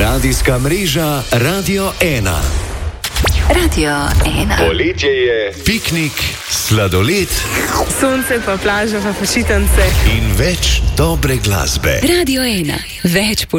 Radijska mreža Radio 1. Radio 1. Poletje je, piknik, sladoled, sonce pa plaža pa počitnice in več dobre glasbe. Radio 1. Več